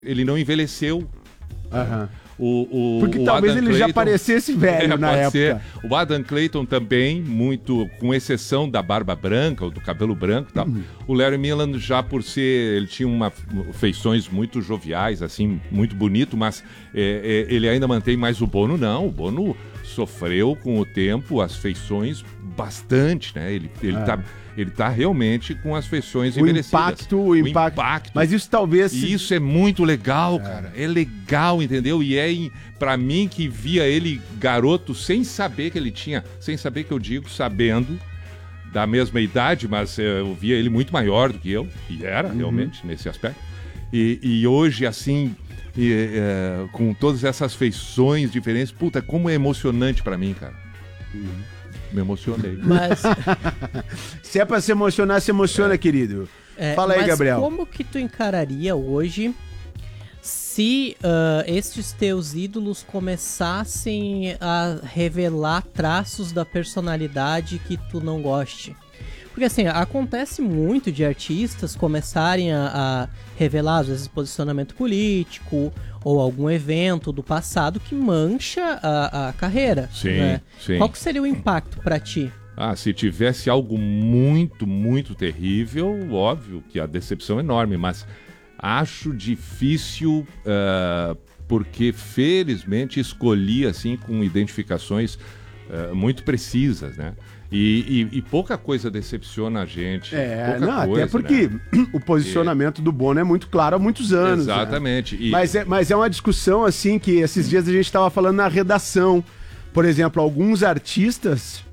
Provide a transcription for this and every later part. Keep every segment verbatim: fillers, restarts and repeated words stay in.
Ele não envelheceu. Aham. O, o, Porque o talvez Adam ele Clayton, já parecesse velho é, na pode época. Ser. O Adam Clayton também, muito, com exceção da barba branca, ou do cabelo branco e tal. Uhum. O Larry Milland, já por ser, ele tinha uma, feições muito joviais, assim, muito bonito, mas é, é, ele ainda mantém mais o Bono, não. O Bono sofreu com o tempo as feições bastante, né? Ele, ele é. tá... Ele tá realmente com as feições o envelhecidas. Impacto, o, o impacto, impacto. Mas isso talvez... E isso é muito legal, é. cara. É legal, entendeu? E é, em, pra mim, que via ele garoto, sem saber que ele tinha... Sem saber que eu digo, sabendo, da mesma idade, mas eu via ele muito maior do que eu. E era, uhum. realmente, nesse aspecto. E, e hoje, assim... E, é, com todas essas feições diferentes... Puta, como é emocionante pra mim, cara. Uhum. Me emocionei. Mas... Se é pra se emocionar, se emociona, é. querido. É, Fala aí, mas Gabriel. Como que tu encararia hoje se uh, estes teus ídolos começassem a revelar traços da personalidade que tu não goste? Porque assim, acontece muito de artistas começarem a, a revelar, às vezes, posicionamento político ou algum evento do passado que mancha a, a carreira. Sim, né? sim. Qual que seria o impacto pra ti? Ah, se tivesse algo muito, muito terrível, óbvio que a decepção é enorme, mas acho difícil uh, porque, felizmente, escolhi assim com identificações uh, muito precisas, né? E, e, e pouca coisa decepciona a gente. É, pouca não, coisa, até porque né? o posicionamento e... do Bono é muito claro há muitos anos. Exatamente. Né? E... Mas, é, mas é uma discussão assim que esses dias a gente estava falando na redação. Por exemplo, alguns artistas,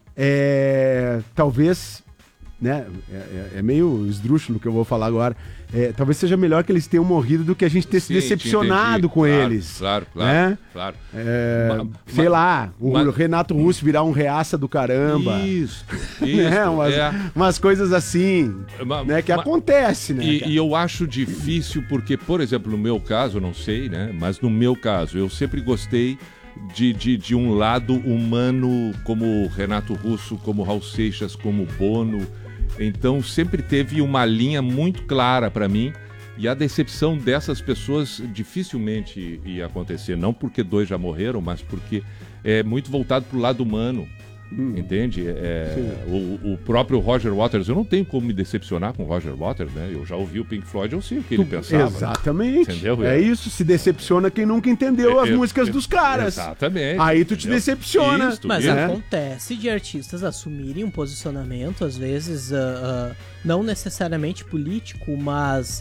é, talvez, né, é, é meio esdrúxulo o que eu vou falar agora, é, talvez seja melhor que eles tenham morrido do que a gente ter Sim, se decepcionado com claro, eles. Claro, claro, né? claro. É, ma, sei ma, lá, o ma, Renato Russo virar um reaça do caramba. Isso, isso. né? umas, é. umas coisas assim, ma, né, que ma, acontece, né? E, e eu acho difícil porque, por exemplo, no meu caso, eu não sei, né? Mas no meu caso, eu sempre gostei de, de, de um lado humano como Renato Russo, como Raul Seixas, como Bono. Então sempre teve uma linha muito clara para mim e a decepção dessas pessoas dificilmente ia acontecer, não porque dois já morreram, mas porque é muito voltado para o lado humano, hum. entende? É, o, o próprio Roger Waters, eu não tenho como me decepcionar com o Roger Waters, né? Eu já ouvi o Pink Floyd, eu sei o que ele pensava. Exatamente. Né? Entendeu? É isso, se decepciona quem nunca entendeu é, as é, músicas é, dos caras. Exatamente. Aí tu te entendeu? decepciona. Isso, Mas é. acontece de artistas assumirem um posicionamento, às vezes, uh, uh, não necessariamente político, mas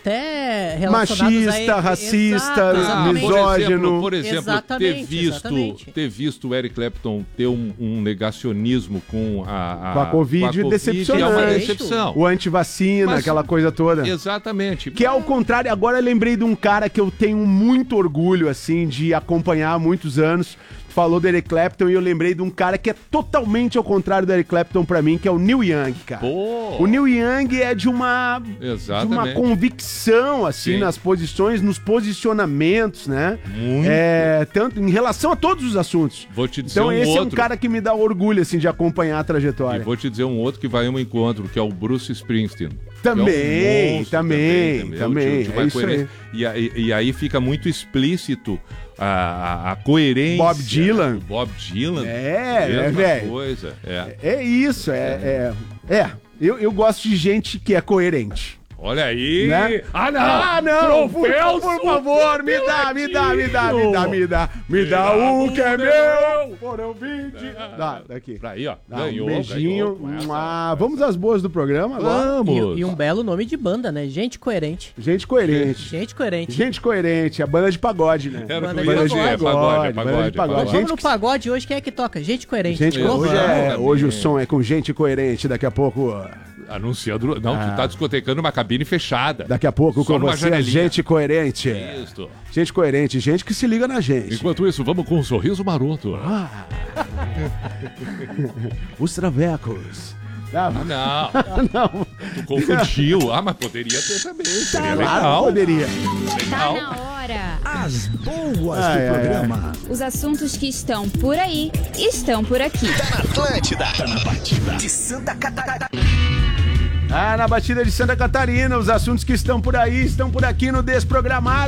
até relacionados machista, a... racista, Exato, misógino. Por exemplo, por exemplo ter, visto, ter visto o Eric Clapton ter um, um negacionismo com a, a, com a Covid, com a COVID decepcionante. É uma decepção. O antivacina, Mas, aquela coisa toda. Exatamente. Que é ao contrário, agora eu lembrei de um cara que eu tenho muito orgulho, assim, de acompanhar há muitos anos. Falou do Eric Clapton e eu lembrei de um cara que é totalmente ao contrário do Eric Clapton pra mim, que é o Neil Young, cara. Pô. O Neil Young é de uma, de uma convicção, assim, Sim. nas posições, nos posicionamentos, né? Muito. É, tanto em relação a todos os assuntos. Vou te dizer então um esse outro. é um cara que me dá orgulho, assim, de acompanhar a trajetória. E vou te dizer um outro que vai a um encontro, que é o Bruce Springsteen. Também, é um monstro, também, também, também. De, de é isso aí. E, aí. E aí fica muito explícito a, a, a coerência. Bob Dylan. O Bob Dylan. É, é, velho. Coisa. É. é isso, é. É, é. Eu, eu gosto de gente que é coerente. Olha aí! Né? Ah, não! Ah, não! Por, por favor, me dá, me dá, me dá, me dá, me dá, me dá o que é meu! Foram vinte. Dá, daqui. Pra aí, ó. Dá, ganhou, um beijinho. Ganhou, ah, vamos às boas do programa agora? Vamos! E, e um belo nome de banda, né? Gente Coerente. Gente Coerente. Gente Coerente. Gente Coerente. A banda de pagode, né? Era banda de pagode. É, pagode, pagode, pagode, pagode. Vamos no pagode hoje, quem é que toca? Gente Coerente. Gente, hoje, é, hoje o som é com gente coerente, daqui a pouco... Anunciando. Não, ah. tu tá discotecando uma cabine fechada. Daqui a pouco Só com você, gente coerente. Isso. Gente coerente, gente que se liga na gente. Enquanto isso, vamos com um sorriso maroto. Ah. Os travecos. Ah, não. Ah, não. Tu confundiu. Ah, mas poderia ter também. Seria tá, legal. Poderia. Tá na hora. As boas ah, do é, programa. É. Os assuntos que estão por aí, estão por aqui. Tá na Atlântida. Tá na batida de Santa Catarina. Ah, na batida de Santa Catarina, os assuntos que estão por aí, estão por aqui no Desprogramado.